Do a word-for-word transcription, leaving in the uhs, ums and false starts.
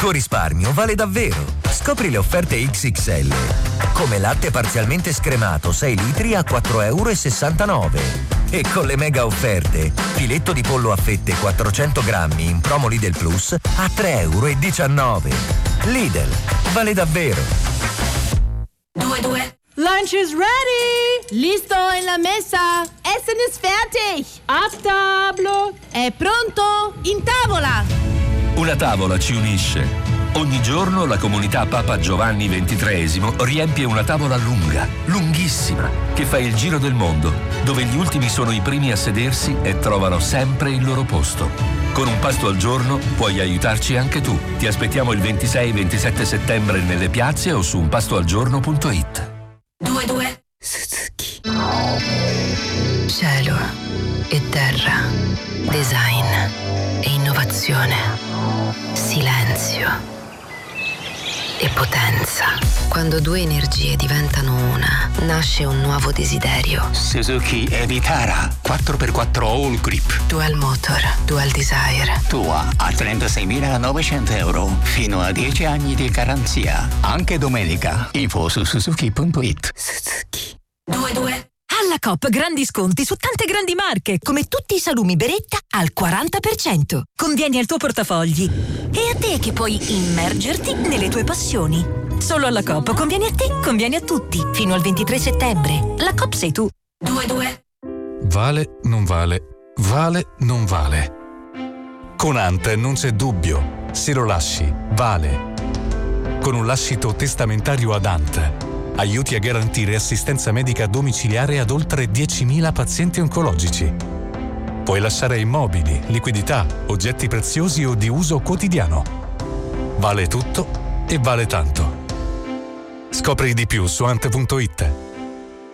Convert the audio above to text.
tuo risparmio vale davvero. Scopri le offerte X X L. Come latte parzialmente scremato sei litri a quattro e sessantanove euro. E con le mega offerte, filetto di pollo a fette quattrocento grammi in promo Lidl Plus a tre e diciannove euro. Lidl, vale davvero. Due, due. Lunch is ready! Listo en la mesa! Essen ist fertig! A tavola! È pronto? In tavola! Una tavola ci unisce. Ogni giorno la comunità Papa Giovanni ventitreesimo riempie una tavola lunga, lunghissima, che fa il giro del mondo, dove gli ultimi sono i primi a sedersi e trovano sempre il loro posto. Con un pasto al giorno puoi aiutarci anche tu. Ti aspettiamo il ventisei e ventisette settembre nelle piazze o su un pasto al giorno punto it. Due, due. Suzuki. Cielo e terra. Design e innovazione. Silenzio e potenza. Quando due energie diventano una, nasce un nuovo desiderio. Suzuki Evitara quattro per quattro All Grip. Dual Motor, Dual Desire. Tua a trentaseiemilanovecento euro. Fino a dieci anni di garanzia. Anche domenica. Info su suzuki punto it. Suzuki. Due, due. Alla Coop grandi sconti su tante grandi marche, come tutti i salumi Beretta al quaranta per cento. Convieni al tuo portafogli. E a te che puoi immergerti nelle tue passioni. Solo alla Coop conviene a te, conviene a tutti. Fino al ventitré settembre. La Coop sei tu. Due, due. Vale, non vale. Vale, non vale. Con Ant non c'è dubbio. Se lo lasci, vale. Con un lascito testamentario ad Ant aiuti a garantire assistenza medica domiciliare ad oltre diecimila pazienti oncologici. Puoi lasciare immobili, liquidità, oggetti preziosi o di uso quotidiano. Vale tutto e vale tanto. Scopri di più su ant punto it.